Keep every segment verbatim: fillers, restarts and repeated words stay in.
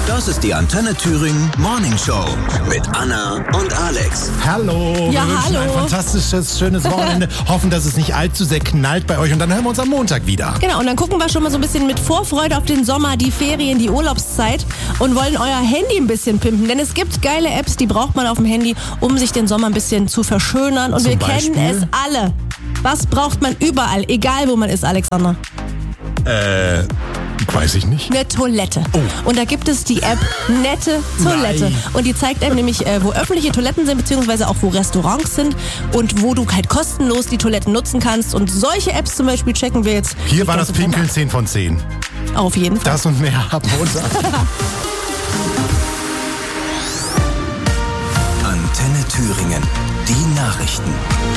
Das ist die Antenne Thüringen Morning Show mit Anna und Alex. Hallo, ja, wir wünschen hallo. ein fantastisches, schönes Wochenende. Hoffen, dass es nicht allzu sehr knallt bei euch und dann hören wir uns am Montag wieder. Genau, und dann gucken wir schon mal so ein bisschen mit Vorfreude auf den Sommer, die Ferien, die Urlaubszeit und wollen euer Handy ein bisschen pimpen. Denn es gibt geile Apps, die braucht man auf dem Handy, um sich den Sommer ein bisschen zu verschönern. Und Zum wir Beispiel? kennen es alle. Was braucht man überall, egal wo man ist, Alexander? Äh, weiß ich nicht. Eine Toilette. Oh. Und da gibt es die App Nette Toilette. Nein. Und die zeigt einem nämlich, äh, wo öffentliche Toiletten sind, beziehungsweise auch wo Restaurants sind und wo du halt kostenlos die Toiletten nutzen kannst. Und solche Apps zum Beispiel checken wir jetzt. Hier war ganz das Pinkeln zehn von zehn. Auf jeden Fall. Das und mehr ab Montag. Antenne Thüringen. Die Nachrichten.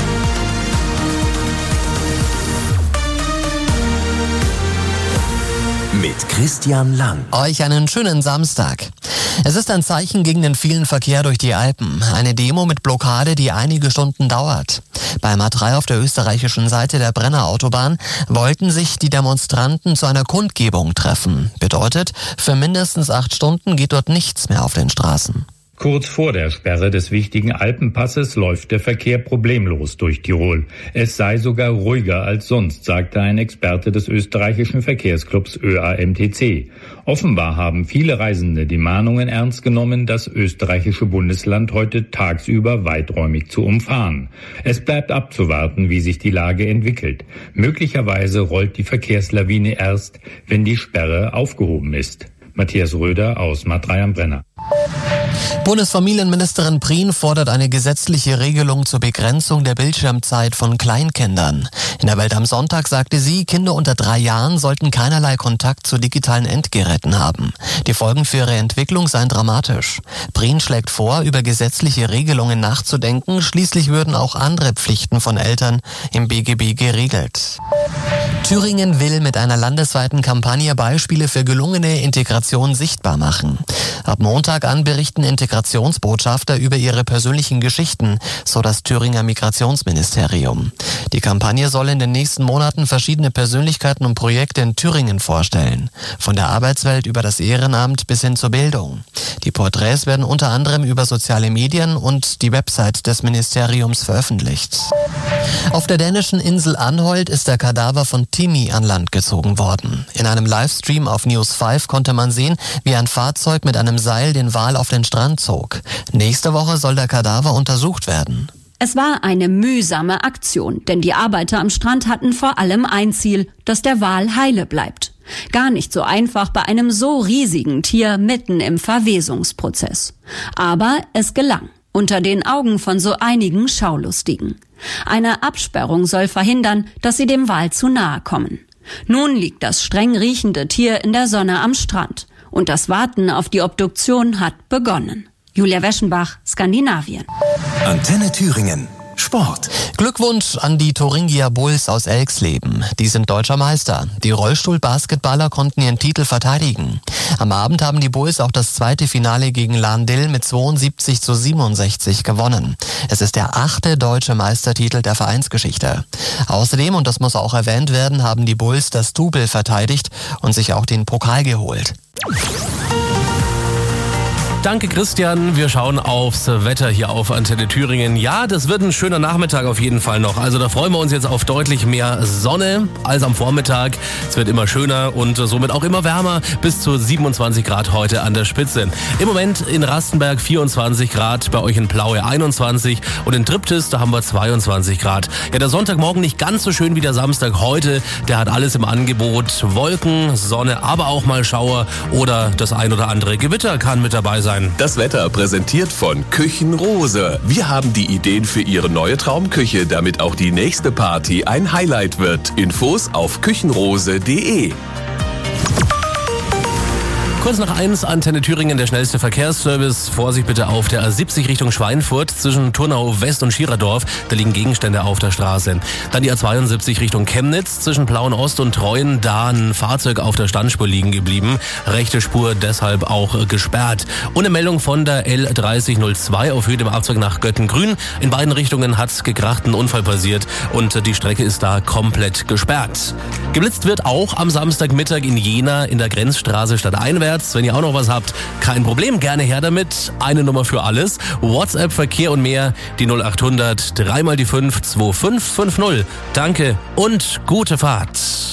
Mit Christian Lang. Euch einen schönen Samstag. Es ist ein Zeichen gegen den vielen Verkehr durch die Alpen. Eine Demo mit Blockade, die einige Stunden dauert. Beim A drei auf der österreichischen Seite der Brenner Autobahn wollten sich die Demonstranten zu einer Kundgebung treffen. Bedeutet, für mindestens acht Stunden geht dort nichts mehr auf den Straßen. Kurz vor der Sperre des wichtigen Alpenpasses läuft der Verkehr problemlos durch Tirol. Es sei sogar ruhiger als sonst, sagte ein Experte des österreichischen Verkehrsclubs Ö A M T C. Offenbar haben viele Reisende die Mahnungen ernst genommen, das österreichische Bundesland heute tagsüber weiträumig zu umfahren. Es bleibt abzuwarten, wie sich die Lage entwickelt. Möglicherweise rollt die Verkehrslawine erst, wenn die Sperre aufgehoben ist. Matthias Röder aus Martrei am Brenner. Bundesfamilienministerin Prien fordert eine gesetzliche Regelung zur Begrenzung der Bildschirmzeit von Kleinkindern. In der Welt am Sonntag sagte sie, Kinder unter drei Jahren sollten keinerlei Kontakt zu digitalen Endgeräten haben. Die Folgen für ihre Entwicklung seien dramatisch. Prien schlägt vor, über gesetzliche Regelungen nachzudenken. Schließlich würden auch andere Pflichten von Eltern im B G B geregelt. Thüringen will mit einer landesweiten Kampagne Beispiele für gelungene Integration sichtbar machen. Ab Montag an berichten Integrationsbotschafter über ihre persönlichen Geschichten, so das Thüringer Migrationsministerium. Die Kampagne soll in den nächsten Monaten verschiedene Persönlichkeiten und Projekte in Thüringen vorstellen. Von der Arbeitswelt über das Ehrenamt bis hin zur Bildung. Die Porträts werden unter anderem über soziale Medien und die Website des Ministeriums veröffentlicht. Auf der dänischen Insel Anholt ist der Kadaver von Timmy an Land gezogen worden. In einem Livestream auf News fünf konnte man sehen, wie ein Fahrzeug mit einem Seil den Wal auf den Strand zog. Nächste Woche soll der Kadaver untersucht werden. Es war eine mühsame Aktion, denn die Arbeiter am Strand hatten vor allem ein Ziel, dass der Wal heile bleibt. Gar nicht so einfach bei einem so riesigen Tier mitten im Verwesungsprozess. Aber es gelang, unter den Augen von so einigen Schaulustigen. Eine Absperrung soll verhindern, dass sie dem Wal zu nahe kommen. Nun liegt das streng riechende Tier in der Sonne am Strand und das Warten auf die Obduktion hat begonnen. Julia Weschenbach, Skandinavien. Antenne Thüringen. Sport. Glückwunsch an die Thuringia Bulls aus Elxleben. Die sind deutscher Meister. Die Rollstuhl-Basketballer konnten ihren Titel verteidigen. Am Abend haben die Bulls auch das zweite Finale gegen Lahn-Dill mit zweiundsiebzig zu siebenundsechzig gewonnen. Es ist der achte deutsche Meistertitel der Vereinsgeschichte. Außerdem, und das muss auch erwähnt werden, haben die Bulls das Double verteidigt und sich auch den Pokal geholt. Danke Christian, wir schauen aufs Wetter hier auf Antenne Thüringen. Ja, das wird ein schöner Nachmittag auf jeden Fall noch. Also da freuen wir uns jetzt auf deutlich mehr Sonne als am Vormittag. Es wird immer schöner und somit auch immer wärmer, bis zu siebenundzwanzig Grad heute an der Spitze. Im Moment in Rastenberg vierundzwanzig Grad, bei euch in Plaue einundzwanzig und in Triptis, da haben wir zweiundzwanzig Grad. Ja, der Sonntagmorgen nicht ganz so schön wie der Samstag heute. Der hat alles im Angebot. Wolken, Sonne, aber auch mal Schauer oder das ein oder andere Gewitter kann mit dabei sein. Das Wetter präsentiert von Küchenrose. Wir haben die Ideen für Ihre neue Traumküche, damit auch die nächste Party ein Highlight wird. Infos auf küchenrose punkt de. Kurz nach eins, Antenne Thüringen, der schnellste Verkehrsservice. Vorsicht bitte auf der A siebzig Richtung Schweinfurt zwischen Turnau West und Schierdorf. Da liegen Gegenstände auf der Straße. Dann die A zweiundsiebzig Richtung Chemnitz zwischen Plauen Ost und Treuen. Da ein Fahrzeug auf der Standspur liegen geblieben. Rechte Spur deshalb auch gesperrt. Und eine Meldung von der L dreißig null zwei auf Höhe dem Abzweig nach Göttengrün. In beiden Richtungen hat gekracht, ein Unfall passiert und die Strecke ist da komplett gesperrt. Geblitzt wird auch am Samstagmittag in Jena in der Grenzstraße Stadteinwärts. vorwärts. Wenn ihr auch noch was habt, kein Problem, gerne her damit. Eine Nummer für alles. WhatsApp, Verkehr und mehr, die null acht hundert, drei mal die fünf, zwei fünf fünf null. Danke und gute Fahrt.